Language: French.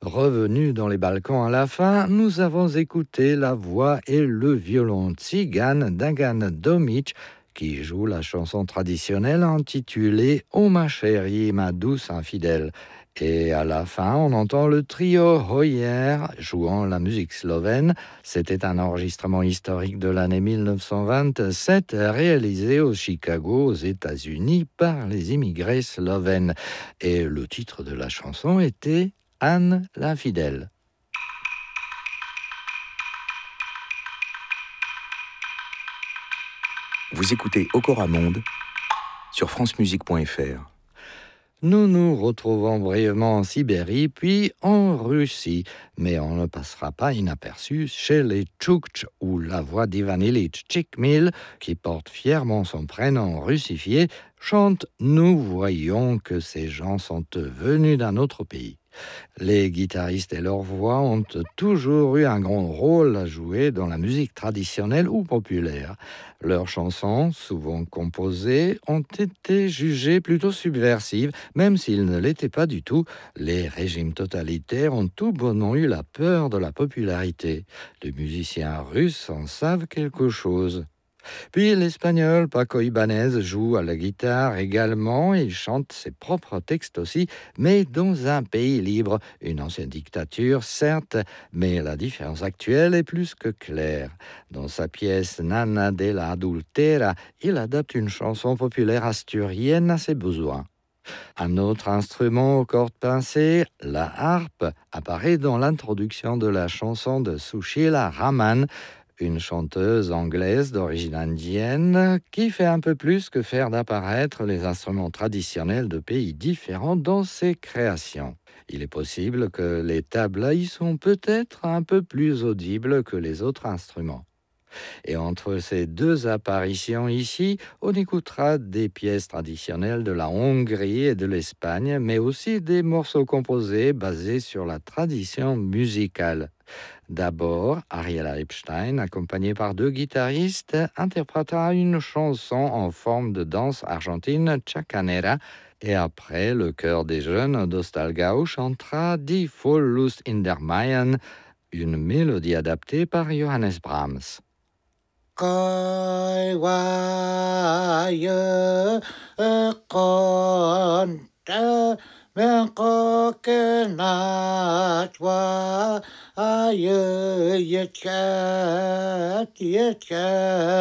Revenus dans les Balkans à la fin, nous avons écouté la voix et le violon tzigane d'Agan Domic qui joue la chanson traditionnelle intitulée « Oh ma chérie, ma douce infidèle ». Et à la fin, on entend le trio Hoyer jouant la musique slovène. C'était un enregistrement historique de l'année 1927 réalisé au Chicago, aux États-Unis, par les immigrés slovènes. Et le titre de la chanson était Anne l'infidèle. Vous écoutez Okora Monde sur francemusique.fr. Nous nous retrouvons brièvement en Sibérie, puis en Russie. Mais on ne passera pas inaperçu chez les Tchoukts, où la voix d'Ivan Ilitch Tchikmil, qui porte fièrement son prénom russifié, chante « Nous voyons que ces gens sont venus d'un autre pays ». Les guitaristes et leurs voix ont toujours eu un grand rôle à jouer dans la musique traditionnelle ou populaire. Leurs chansons, souvent composées, ont été jugées plutôt subversives, même s'ils ne l'étaient pas du tout. Les régimes totalitaires ont tout bonnement eu la peur de la popularité. Les musiciens russes en savent quelque chose. Puis l'espagnol Paco Ibáñez joue à la guitare également, il chante ses propres textes aussi, mais dans un pays libre, une ancienne dictature certes, mais la différence actuelle est plus que claire. Dans sa pièce Nana de la Adultera, il adapte une chanson populaire asturienne à ses besoins. Un autre instrument aux cordes pincées, la harpe, apparaît dans l'introduction de la chanson de Sushila Raman, une chanteuse anglaise d'origine indienne qui fait un peu plus que faire d'apparaître les instruments traditionnels de pays différents dans ses créations. Il est possible que les tablas y sont peut-être un peu plus audibles que les autres instruments. Et entre ces deux apparitions ici, on écoutera des pièces traditionnelles de la Hongrie et de l'Espagne, mais aussi des morceaux composés basés sur la tradition musicale. D'abord, Ariela Epstein, accompagnée par deux guitaristes, interprétera une chanson en forme de danse argentine chacanera, et après, le chœur des jeunes d'Ostalgau chantera Die Vollust in der Mayen, une mélodie adaptée par Johannes Brahms. Kai wa ye konta men ko kenat wa ye ye chat